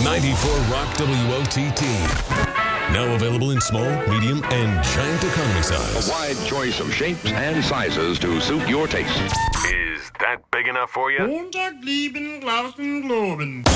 94 Rock WOTT. Now available in small, medium, and giant economy size. A wide choice of shapes and sizes to suit your taste. Is that big enough for you?